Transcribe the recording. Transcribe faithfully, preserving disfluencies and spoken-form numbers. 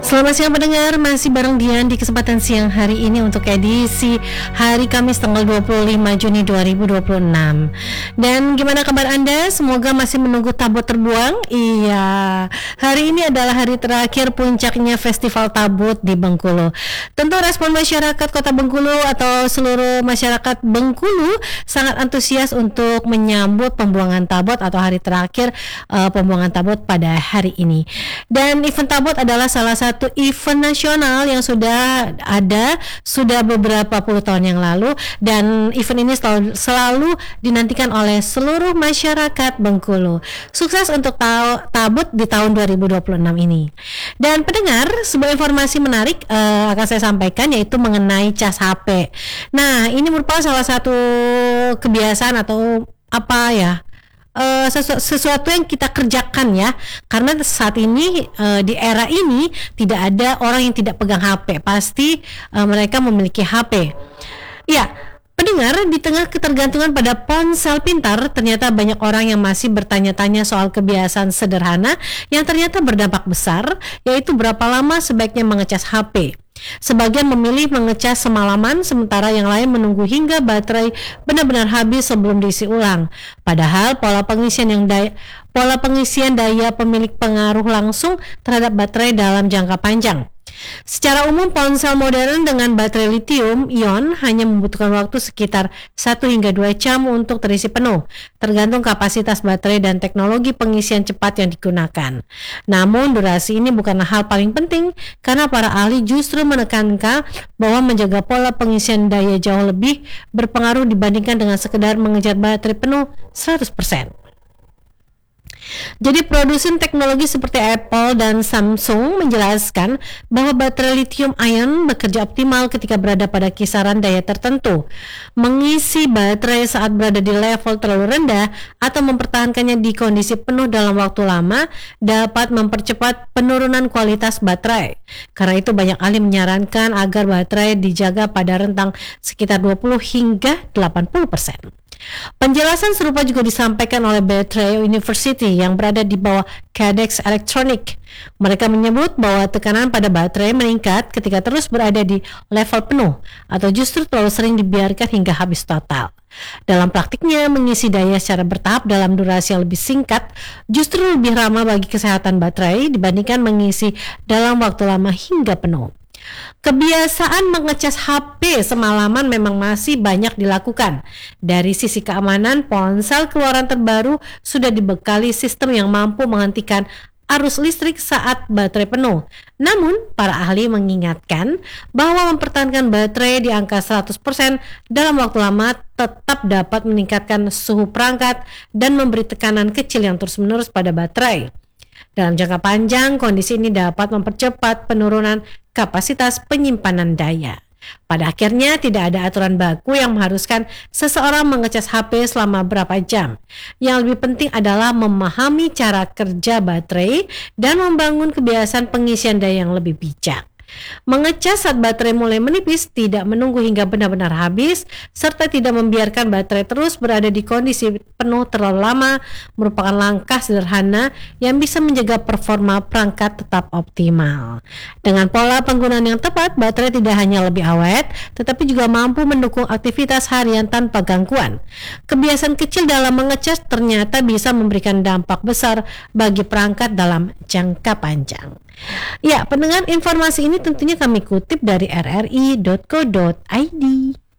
Selamat siang pendengar, masih bareng Dian di kesempatan siang hari ini untuk edisi hari Kamis tanggal dua puluh lima Juni dua ribu dua puluh enam. Dan gimana kabar Anda? Semoga masih menunggu tabut terbuang. Iya, hari ini adalah hari terakhir puncaknya Festival Tabut di Bengkulu. Tentu respon masyarakat Kota Bengkulu atau seluruh masyarakat Bengkulu sangat antusias untuk menyambut pembuangan tabut atau hari terakhir uh, pembuangan tabut pada hari ini. Dan event tabut adalah salah satu satu event nasional yang sudah ada sudah beberapa puluh tahun yang lalu, dan event ini selalu, selalu dinantikan oleh seluruh masyarakat Bengkulu. Sukses untuk ta- tabut di tahun dua ribu dua puluh enam ini. Dan pendengar, sebuah informasi menarik uh, akan saya sampaikan, yaitu mengenai cas H P. Nah, ini merupakan salah satu kebiasaan atau apa ya, Uh, sesu- sesuatu yang kita kerjakan ya, karena saat ini uh, di era ini tidak ada orang yang tidak pegang H P, pasti uh, mereka memiliki H P. Ya, pendengar, di tengah ketergantungan pada ponsel pintar, ternyata banyak orang yang masih bertanya-tanya soal kebiasaan sederhana yang ternyata berdampak besar, yaitu berapa lama sebaiknya mengecas H P. Sebagian memilih mengecas semalaman, sementara yang lain menunggu hingga baterai benar-benar habis sebelum diisi ulang. Padahal pola pengisian yang daya, pola pengisian daya pemilik pengaruh langsung terhadap baterai dalam jangka panjang. Secara umum, ponsel modern dengan baterai lithium ion hanya membutuhkan waktu sekitar satu hingga dua jam untuk terisi penuh, tergantung kapasitas baterai dan teknologi pengisian cepat yang digunakan. Namun, durasi ini bukanlah hal paling penting, karena para ahli justru menekankan bahwa menjaga pola pengisian daya jauh lebih berpengaruh dibandingkan dengan sekedar mengejar baterai penuh seratus persen. Jadi produsen teknologi seperti Apple dan Samsung menjelaskan bahwa baterai lithium ion bekerja optimal ketika berada pada kisaran daya tertentu. Mengisi baterai saat berada di level terlalu rendah atau mempertahankannya di kondisi penuh dalam waktu lama dapat mempercepat penurunan kualitas baterai. Karena itu banyak ahli menyarankan agar baterai dijaga pada rentang sekitar dua puluh hingga delapan puluh persen. Penjelasan serupa juga disampaikan oleh Battery University yang berada di bawah Cadex Electronic. Mereka menyebut bahwa tekanan pada baterai meningkat ketika terus berada di level penuh atau justru terlalu sering dibiarkan hingga habis total. Dalam praktiknya, mengisi daya secara bertahap dalam durasi yang lebih singkat justru lebih ramah bagi kesehatan baterai dibandingkan mengisi dalam waktu lama hingga penuh. Kebiasaan mengecas H P semalaman memang masih banyak dilakukan. Dari sisi keamanan, ponsel keluaran terbaru sudah dibekali sistem yang mampu menghentikan arus listrik saat baterai penuh. Namun, para ahli mengingatkan bahwa mempertahankan baterai di angka seratus persen dalam waktu lama tetap dapat meningkatkan suhu perangkat dan memberi tekanan kecil yang terus-menerus pada baterai. Dalam jangka panjang, kondisi ini dapat mempercepat penurunan kapasitas penyimpanan daya. Pada akhirnya, tidak ada aturan baku yang mengharuskan seseorang mengecas H P selama berapa jam. Yang lebih penting adalah memahami cara kerja baterai dan membangun kebiasaan pengisian daya yang lebih bijak. Mengecas saat baterai mulai menipis, tidak menunggu hingga benar-benar habis, serta tidak membiarkan baterai terus berada di kondisi penuh terlalu lama merupakan langkah sederhana yang bisa menjaga performa perangkat tetap optimal. Dengan pola penggunaan yang tepat, baterai tidak hanya lebih awet, tetapi juga mampu mendukung aktivitas harian tanpa gangguan. Kebiasaan kecil dalam mengecas ternyata bisa memberikan dampak besar bagi perangkat dalam jangka panjang. Ya, pendengar, informasi ini tentunya kami kutip dari r r i dot co dot i d.